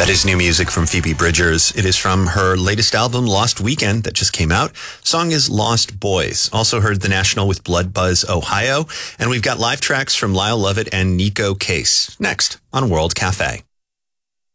That is new music from Phoebe Bridgers. It is from her latest album, Lost Weekend, that just came out. Song is Lost Boys. Also heard The National with Blood Buzz, Ohio. And we've got live tracks from Lyle Lovett and Nico Case. Next on World Cafe.